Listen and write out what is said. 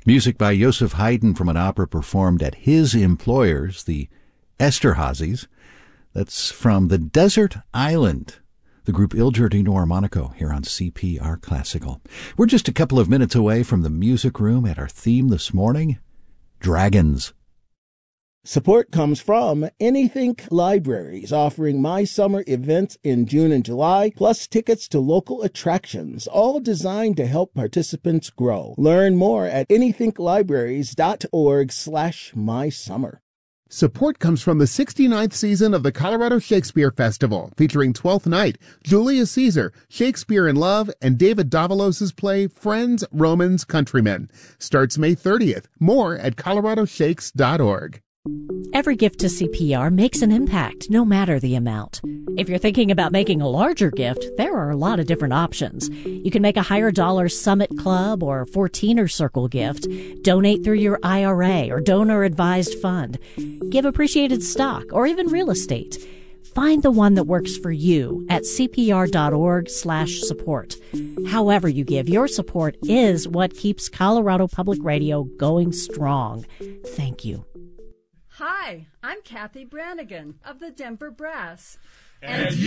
Music by Joseph Haydn from an opera performed at his employers, the Esterházys. That's from The Desert Island, the group Il Giardino Armonico, here on CPR Classical. We're just a couple of minutes away from the music room at our theme this morning, Dragons. Support comes from Anythink Libraries, offering My Summer events in June and July, plus tickets to local attractions, all designed to help participants grow. Learn more at anythinklibraries.org/mysummer. Support comes from the 69th season of the Colorado Shakespeare Festival, featuring Twelfth Night, Julius Caesar, Shakespeare in Love, and David Davalos' play Friends, Romans, Countrymen. Starts May 30th. More at coloradoshakes.org. Every gift to CPR makes an impact, no matter the amount. If you're thinking about making a larger gift, there are a lot of different options. You can make a higher dollar Summit Club or 14er Circle gift, donate through your IRA or donor-advised fund, give appreciated stock, or even real estate. Find the one that works for you at cpr.org/support. However you give, your support is what keeps Colorado Public Radio going strong. Thank you. Hi, I'm Kathy Brannigan of the Denver Brass. And